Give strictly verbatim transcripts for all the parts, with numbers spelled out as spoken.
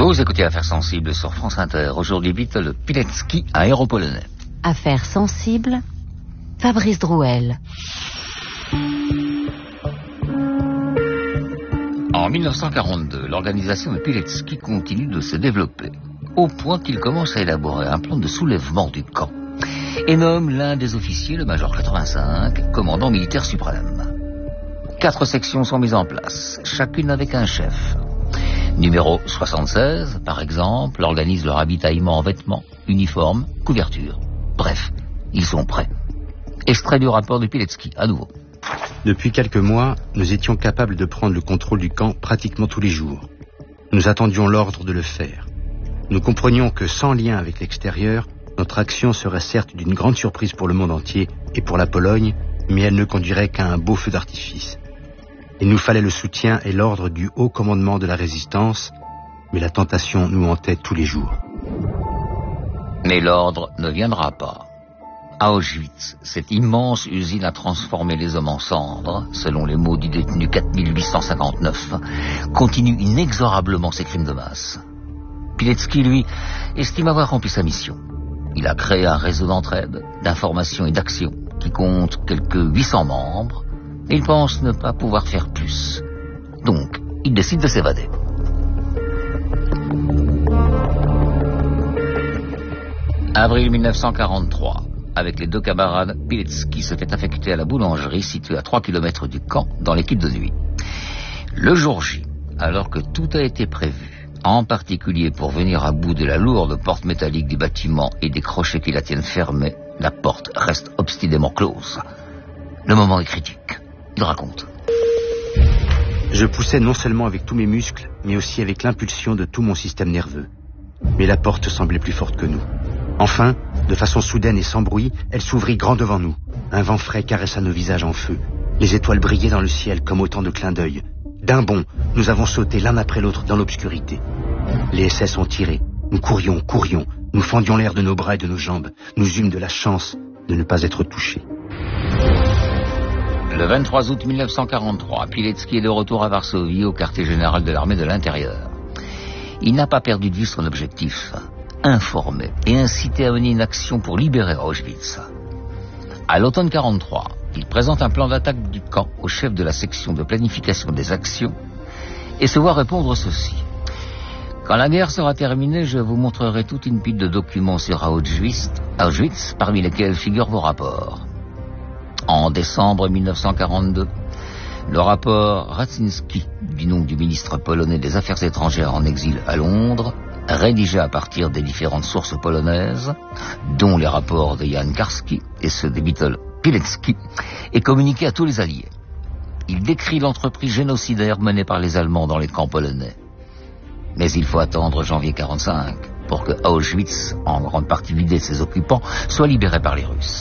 Vous écoutez Affaires sensibles sur France Inter. Aujourd'hui, Witold Pilecki, un héros polonais. Affaires sensibles, Fabrice Drouel. En mille neuf cent quarante-deux, l'organisation de Pilecki continue de se développer, au point qu'il commence à élaborer un plan de soulèvement du camp et nomme l'un des officiers, le major quatre-vingt-cinq, commandant militaire suprême. Quatre sections sont mises en place, chacune avec un chef. Numéro soixante-seize, par exemple, organise leur ravitaillement en vêtements, uniformes, couvertures. Bref, ils sont prêts. Extrait du rapport de Pilecki, à nouveau. Depuis quelques mois, nous étions capables de prendre le contrôle du camp pratiquement tous les jours. Nous attendions l'ordre de le faire. Nous comprenions que sans lien avec l'extérieur, notre action serait certes d'une grande surprise pour le monde entier et pour la Pologne, mais elle ne conduirait qu'à un beau feu d'artifice. Il nous fallait le soutien et l'ordre du haut commandement de la résistance, mais la tentation nous hantait tous les jours. Mais l'ordre ne viendra pas. À Auschwitz, cette immense usine a transformé les hommes en cendres, selon les mots du détenu quatre mille huit cent cinquante-neuf, continue inexorablement ses crimes de masse. Pilecki, lui, estime avoir rempli sa mission. Il a créé un réseau d'entraide, d'information et d'action qui compte quelques huit cents membres, et il pense ne pas pouvoir faire plus. Donc, il décide de s'évader. Avril mille neuf cent quarante-trois. Avec les deux camarades, Pilecki se fait affecter à la boulangerie située à trois kilomètres du camp dans l'équipe de nuit. Le jour J, alors que tout a été prévu, en particulier pour venir à bout de la lourde porte métallique du bâtiment et des crochets qui la tiennent fermée, la porte reste obstinément close. Le moment est critique. Il raconte. Je poussais non seulement avec tous mes muscles, mais aussi avec l'impulsion de tout mon système nerveux. Mais la porte semblait plus forte que nous. Enfin, de façon soudaine et sans bruit, elle s'ouvrit grand devant nous. Un vent frais caressa nos visages en feu. Les étoiles brillaient dans le ciel comme autant de clins d'œil. D'un bond, nous avons sauté l'un après l'autre dans l'obscurité. Les S S ont tiré. Nous courions, courions. Nous fendions l'air de nos bras et de nos jambes. Nous eûmes de la chance de ne pas être touchés. Le vingt-trois août mille neuf cent quarante-trois, Pilecki est de retour à Varsovie, au quartier général de l'armée de l'intérieur. Il n'a pas perdu de vue son objectif, informer et inciter à mener une action pour libérer Auschwitz. À l'automne quarante-trois, il présente un plan d'attaque du camp au chef de la section de planification des actions et se voit répondre ceci. Quand la guerre sera terminée, je vous montrerai toute une pile de documents sur Auschwitz, Auschwitz parmi lesquels figurent vos rapports. En décembre mille neuf cent quarante-deux, le rapport Raczynski, du nom du ministre polonais des Affaires étrangères en exil à Londres, rédigé à partir des différentes sources polonaises, dont les rapports de Jan Karski et ceux de Witold Pilecki, est communiqué à tous les alliés. Il décrit l'entreprise génocidaire menée par les Allemands dans les camps polonais. Mais il faut attendre janvier quarante-cinq pour que Auschwitz, en grande partie vidé de ses occupants, soit libéré par les Russes.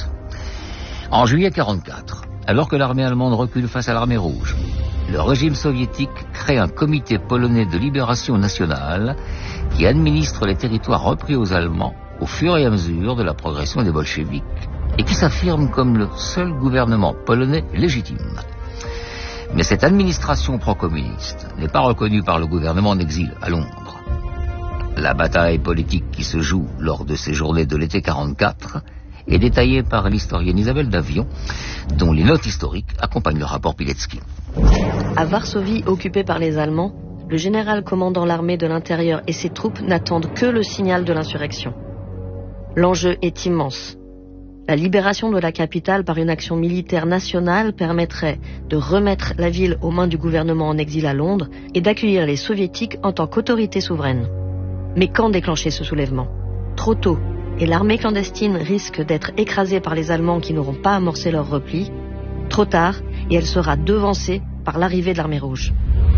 En juillet quarante-quatre, alors que l'armée allemande recule face à l'armée rouge, le régime soviétique crée un comité polonais de libération nationale qui administre les territoires repris aux Allemands au fur et à mesure de la progression des bolcheviks et qui s'affirme comme le seul gouvernement polonais légitime. Mais cette administration pro-communiste n'est pas reconnue par le gouvernement en exil à Londres. La bataille politique qui se joue lors de ces journées de l'été quarante-quatre est détaillée par l'historienne Isabelle Davion, dont les notes historiques accompagnent le rapport Pilecki. À Varsovie, occupée par les Allemands, le général commandant l'armée de l'intérieur et ses troupes n'attendent que le signal de l'insurrection. L'enjeu est immense. La libération de la capitale par une action militaire nationale permettrait de remettre la ville aux mains du gouvernement en exil à Londres et d'accueillir les soviétiques en tant qu'autorité souveraine. Mais quand déclencher ce soulèvement ? Trop tôt, et l'armée clandestine risque d'être écrasée par les Allemands qui n'auront pas amorcé leur repli. Trop tard, et elle sera devancée par l'arrivée de l'armée rouge.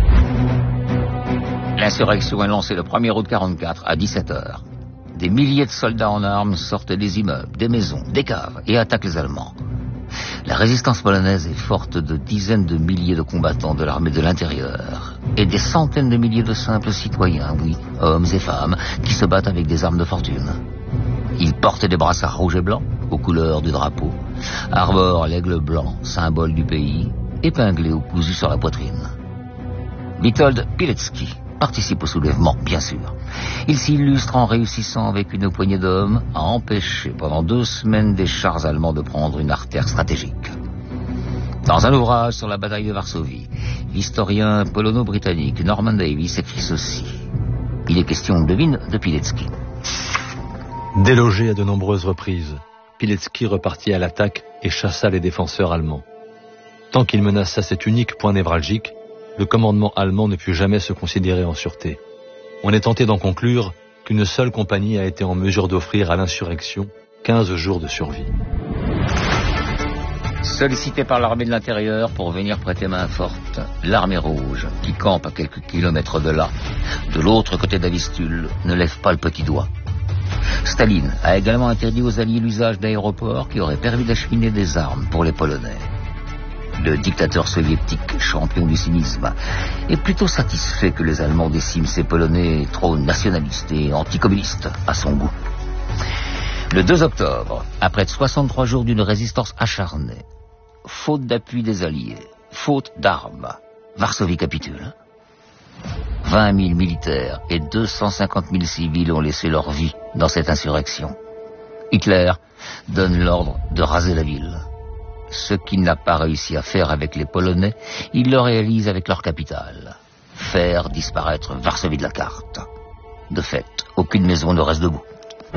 L'insurrection est lancée le premier août quarante-quatre à dix-sept heures. Des milliers de soldats en armes sortent des immeubles, des maisons, des caves et attaquent les Allemands. La résistance polonaise est forte de dizaines de milliers de combattants de l'armée de l'intérieur et des centaines de milliers de simples citoyens, oui, hommes et femmes, qui se battent avec des armes de fortune. Ils portent des brassards rouges et blancs, aux couleurs du drapeau, arborent l'aigle blanc, symbole du pays, épinglé ou cousu sur la poitrine. Witold Pilecki participe au soulèvement, bien sûr. Il s'illustre en réussissant avec une poignée d'hommes à empêcher pendant deux semaines des chars allemands de prendre une artère stratégique. Dans un ouvrage sur la bataille de Varsovie, l'historien polono-britannique Norman Davies écrit ceci. Il est question, devine, de Pilecki. Délogé à de nombreuses reprises, Pilecki repartit à l'attaque et chassa les défenseurs allemands. Tant qu'il menaça cet unique point névralgique, le commandement allemand ne put jamais se considérer en sûreté. On est tenté d'en conclure qu'une seule compagnie a été en mesure d'offrir à l'insurrection quinze jours de survie. Sollicité par l'armée de l'intérieur pour venir prêter main forte, l'armée rouge, qui campe à quelques kilomètres de là, de l'autre côté d'Avistule, ne lève pas le petit doigt. Staline a également interdit aux Alliés l'usage d'aéroports qui auraient permis d'acheminer des armes pour les Polonais. Le dictateur soviétique, champion du cynisme, est plutôt satisfait que les Allemands déciment ces Polonais trop nationalistes et anticommunistes à son goût. Le deux octobre, après soixante-trois jours d'une résistance acharnée, faute d'appui des Alliés, faute d'armes, Varsovie capitule. vingt mille militaires et deux cent cinquante mille civils ont laissé leur vie dans cette insurrection. Hitler donne l'ordre de raser la ville. Ce qu'il n'a pas réussi à faire avec les Polonais, il le réalise avec leur capitale. Faire disparaître Varsovie de la carte. De fait, aucune maison ne reste debout.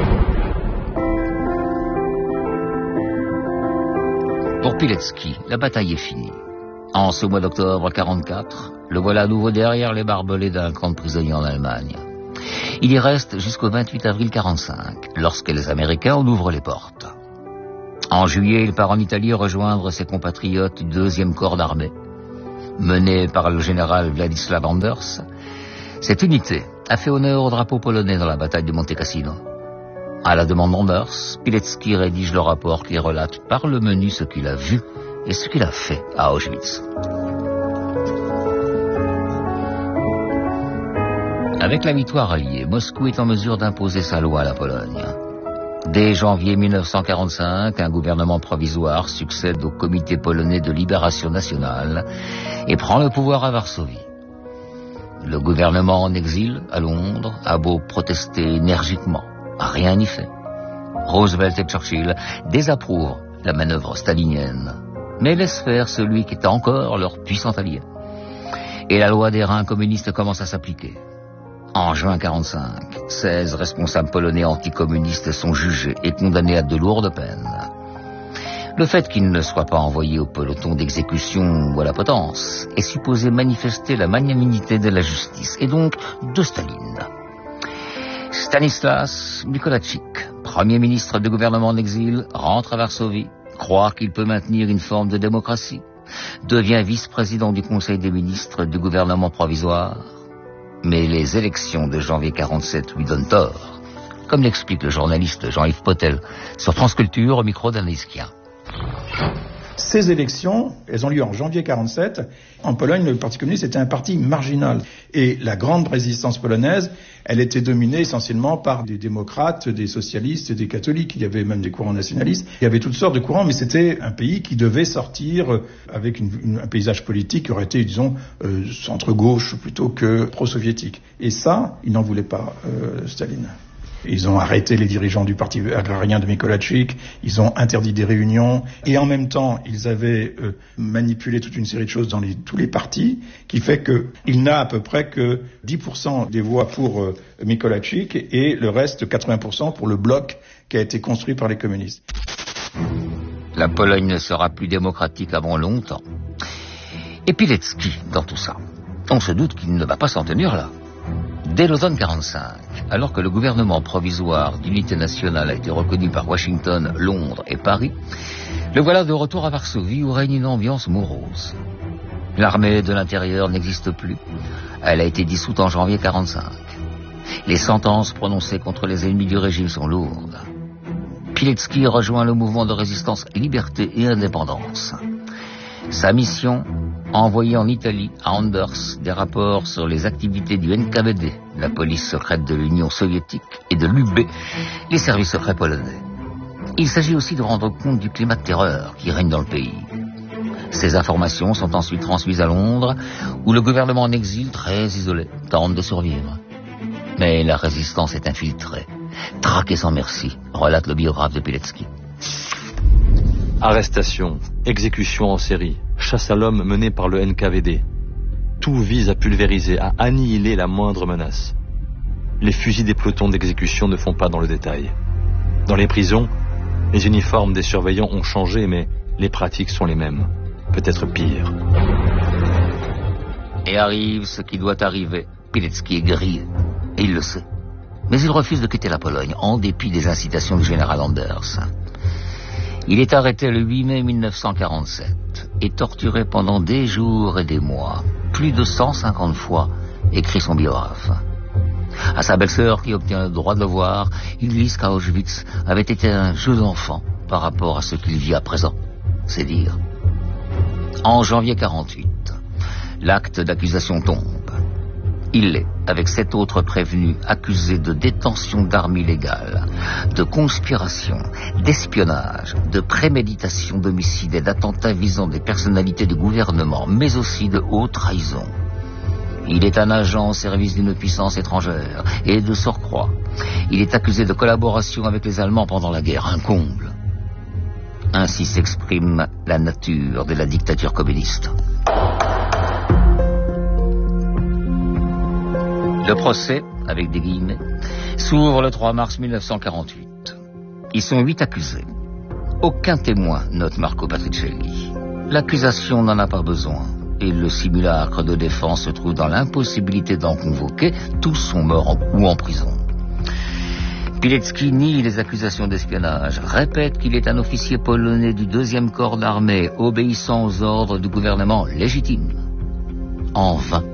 Pour Pilecki, la bataille est finie. En ce mois d'octobre quarante-quatre, le voilà à nouveau derrière les barbelés d'un camp de prisonniers en Allemagne. Il y reste jusqu'au vingt-huit avril quarante-cinq, lorsque les Américains en ouvrent les portes. En juillet, il part en Italie rejoindre ses compatriotes du deuxième corps d'armée. Mené par le général Władysław Anders, cette unité a fait honneur au drapeau polonais dans la bataille de Monte Cassino. À la demande d'Anders, Pilecki rédige le rapport qui relate par le menu ce qu'il a vu et ce qu'il a fait à Auschwitz. Avec la victoire alliée, Moscou est en mesure d'imposer sa loi à la Pologne. Dès janvier mille neuf cent quarante-cinq, un gouvernement provisoire succède au Comité polonais de libération nationale et prend le pouvoir à Varsovie. Le gouvernement en exil, à Londres, a beau protester énergiquement, rien n'y fait. Roosevelt et Churchill désapprouvent la manœuvre stalinienne, mais laissent faire celui qui est encore leur puissant allié. Et la loi des reins communistes commence à s'appliquer. En juin quarante-cinq, seize responsables polonais anticommunistes sont jugés et condamnés à de lourdes peines. Le fait qu'ils ne soient pas envoyés au peloton d'exécution ou à la potence est supposé manifester la magnanimité de la justice, et donc de Staline. Stanislas Mikołajczyk, premier ministre du gouvernement en exil, rentre à Varsovie, croit qu'il peut maintenir une forme de démocratie, devient vice-président du Conseil des ministres du gouvernement provisoire, mais les élections de janvier quarante-sept lui donnent tort, comme l'explique le journaliste Jean-Yves Potel sur France Culture au micro d'Anaïs Kien. Ces élections, elles ont lieu en janvier quarante-sept. En Pologne, le Parti communiste était un parti marginal. Et la grande résistance polonaise, elle était dominée essentiellement par des démocrates, des socialistes et des catholiques. Il y avait même des courants nationalistes. Il y avait toutes sortes de courants, mais c'était un pays qui devait sortir avec une, une, un paysage politique qui aurait été, disons, euh, centre-gauche plutôt que pro-soviétique. Et ça, il n'en voulait pas, euh, Staline. Ils ont arrêté les dirigeants du parti agrarien de Mikołajczyk, ils ont interdit des réunions, et en même temps, ils avaient euh, manipulé toute une série de choses dans les, tous les partis, qui fait qu'il n'a à peu près que dix pour cent des voix pour euh, Mikołajczyk, et le reste, quatre-vingts pour cent pour le bloc qui a été construit par les communistes. La Pologne ne sera plus démocratique avant longtemps. Et Pilecki, dans tout ça, on se doute qu'il ne va pas s'en tenir là. Dès l'automne quarante-cinq, alors que le gouvernement provisoire d'unité nationale a été reconnu par Washington, Londres et Paris, le voilà de retour à Varsovie où règne une ambiance morose. L'armée de l'intérieur n'existe plus. Elle a été dissoute en janvier quarante-cinq. Les sentences prononcées contre les ennemis du régime sont lourdes. Pilecki rejoint le mouvement de résistance Liberté et Indépendance. Sa mission, envoyer en Italie à Anders des rapports sur les activités du N K V D, la police secrète de l'Union soviétique, et de l'U B, les services secrets polonais. Il s'agit aussi de rendre compte du climat de terreur qui règne dans le pays. Ces informations sont ensuite transmises à Londres, où le gouvernement en exil, très isolé, tente de survivre. Mais la résistance est infiltrée, traquée sans merci, relate le biographe de Pilecki. Arrestation, exécution en série, chasse à l'homme menée par le N K V D. Tout vise à pulvériser, à annihiler la moindre menace. Les fusils des pelotons d'exécution ne font pas dans le détail. Dans les prisons, les uniformes des surveillants ont changé, mais les pratiques sont les mêmes, peut-être pires. Et arrive ce qui doit arriver. Pilecki est grillé, et il le sait. Mais il refuse de quitter la Pologne, en dépit des incitations du général Anders. Il est arrêté le huit mai mille neuf cent quarante-sept et torturé pendant des jours et des mois, plus de cent cinquante fois, écrit son biographe. À sa belle-sœur, qui obtient le droit de le voir, il glisse qu'à Auschwitz avait été un jeu d'enfant par rapport à ce qu'il vit à présent. C'est dire. En janvier quarante-huit, l'acte d'accusation tombe. Il est, avec sept autres prévenus, accusé de détention d'armes illégales, de conspiration, d'espionnage, de préméditation d'homicide et d'attentats visant des personnalités du gouvernement, mais aussi de haute trahison. Il est un agent au service d'une puissance étrangère, et de surcroît, il est accusé de collaboration avec les Allemands pendant la guerre, un comble. Ainsi s'exprime la nature de la dictature communiste. Le procès, avec des guillemets, s'ouvre le trois mars mille neuf cent quarante-huit. Ils sont huit accusés. Aucun témoin, note Marco Patricelli. L'accusation n'en a pas besoin, et le simulacre de défense se trouve dans l'impossibilité d'en convoquer. Tous sont morts en, ou en prison. Pilecki nie les accusations d'espionnage, répète qu'il est un officier polonais du deuxième corps d'armée, obéissant aux ordres du gouvernement légitime. En vain.